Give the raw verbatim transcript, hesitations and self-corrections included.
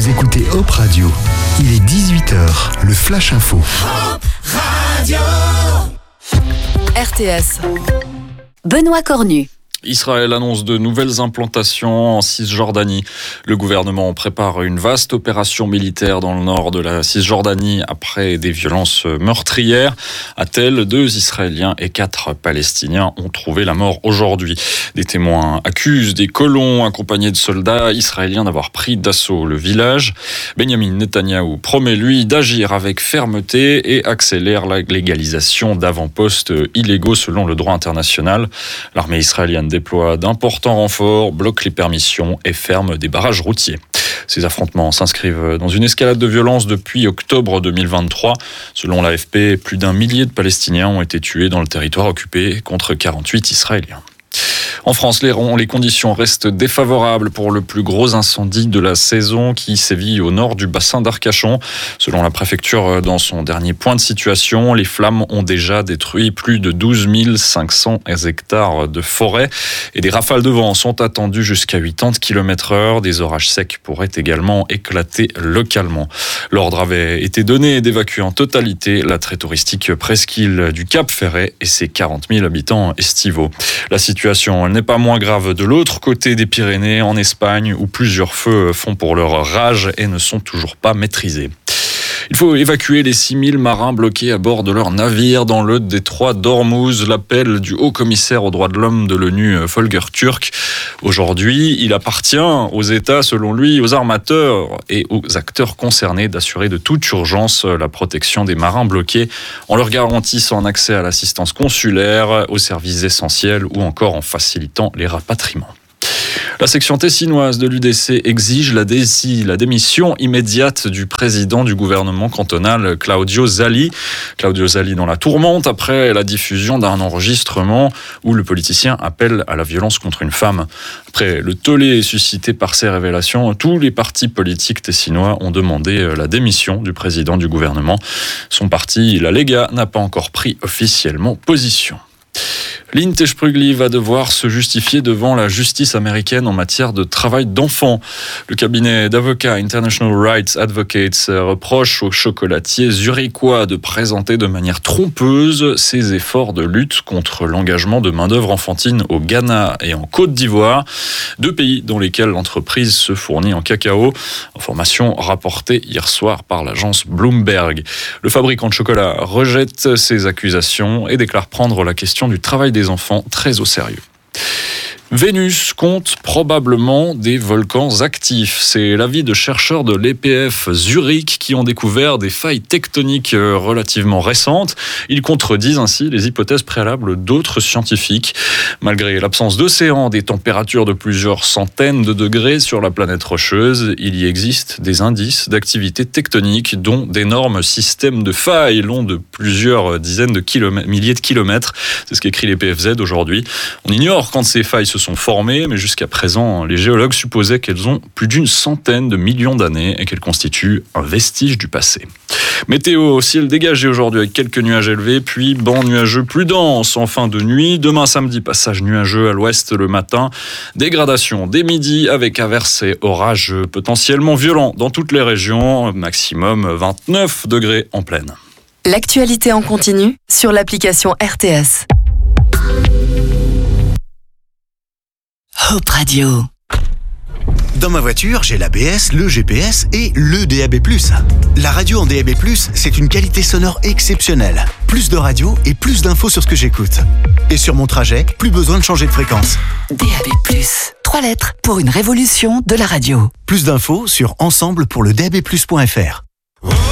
Vous écoutez Hop Radio. Il est dix-huit heures, le Flash Info. Hop Radio. R T S. Benoît Cornu. Israël annonce de nouvelles implantations en Cisjordanie. Le gouvernement prépare une vaste opération militaire dans le nord de la Cisjordanie après des violences meurtrières. À Tel, deux Israéliens et quatre Palestiniens ont trouvé la mort aujourd'hui. Des témoins accusent des colons accompagnés de soldats israéliens d'avoir pris d'assaut le village. Benjamin Netanyahou promet, lui, d'agir avec fermeté et accélère la légalisation d'avant-postes illégaux selon le droit international. L'armée israélienne déploie d'importants renforts, bloque les permissions et ferme des barrages routiers. Ces affrontements s'inscrivent dans une escalade de violence depuis octobre deux mille vingt-trois. Selon l'A F P, plus d'un millier de Palestiniens ont été tués dans le territoire occupé contre quarante-huit Israéliens. En France, les, les conditions restent défavorables pour le plus gros incendie de la saison qui sévit au nord du bassin d'Arcachon. Selon la préfecture, dans son dernier point de situation, les flammes ont déjà détruit plus de douze mille cinq cents hectares de forêt et des rafales de vent sont attendues jusqu'à quatre-vingts kilomètres heure. Des orages secs pourraient également éclater localement. L'ordre avait été donné d'évacuer en totalité la très touristique presqu'île du Cap-Ferret et ses quarante mille habitants estivaux. La situation n'est pas moins grave de l'autre côté des Pyrénées, en Espagne, où plusieurs feux font pour leur rage et ne sont toujours pas maîtrisés. Il faut évacuer les six mille marins bloqués à bord de leur navire dans le détroit d'Ormuz. L'appel du haut-commissaire aux droits de l'homme de l'ONU, Volker Turk. Aujourd'hui, il appartient aux États, selon lui, aux armateurs et aux acteurs concernés d'assurer de toute urgence la protection des marins bloqués en leur garantissant un accès à l'assistance consulaire, aux services essentiels ou encore en facilitant les rapatriements. La section tessinoise de l'U D C exige la, dé- la démission immédiate du président du gouvernement cantonal, Claudio Zali. Claudio Zali dans la tourmente après la diffusion d'un enregistrement où le politicien appelle à la violence contre une femme. Après le tollé suscité par ces révélations, tous les partis politiques tessinois ont demandé la démission du président du gouvernement. Son parti, la Lega, n'a pas encore pris officiellement position. Lynn Teschprügli va devoir se justifier devant la justice américaine en matière de travail d'enfants. Le cabinet d'avocats International Rights Advocates reproche au chocolatier zurichois de présenter de manière trompeuse ses efforts de lutte contre l'engagement de main-d'œuvre enfantine au Ghana et en Côte d'Ivoire, deux pays dans lesquels l'entreprise se fournit en cacao. Information rapportée hier soir par l'agence Bloomberg. Le fabricant de chocolat rejette ces accusations et déclare prendre la question du travail des enfants très au sérieux. Vénus compte probablement des volcans actifs. C'est l'avis de chercheurs de l'E P F Zurich qui ont découvert des failles tectoniques relativement récentes. Ils contredisent ainsi les hypothèses préalables d'autres scientifiques. Malgré l'absence d'océan, des températures de plusieurs centaines de degrés sur la planète rocheuse, il y existe des indices d'activité tectonique, dont d'énormes systèmes de failles longs de plusieurs dizaines de kilomètres, milliers de kilomètres. C'est ce qu'écrit l'E P F Z aujourd'hui. On ignore quand ces failles se sont formées, mais jusqu'à présent, les géologues supposaient qu'elles ont plus d'une centaine de millions d'années et qu'elles constituent un vestige du passé. Météo, ciel dégagé aujourd'hui avec quelques nuages élevés, puis banc nuageux plus dense en fin de nuit. Demain samedi, passage nuageux à l'ouest le matin. Dégradation dès midi avec averses et orages potentiellement violents dans toutes les régions. Maximum vingt-neuf degrés en pleine. L'actualité en continu sur l'application R T S. Hop Radio. Dans ma voiture, j'ai l'A B S, le G P S et le D A B plus. La radio en D A B plus, c'est une qualité sonore exceptionnelle. Plus de radio et plus d'infos sur ce que j'écoute. Et sur mon trajet, plus besoin de changer de fréquence. D A B plus. Trois lettres pour une révolution de la radio. Plus d'infos sur ensemble pour le D A B plus point F R.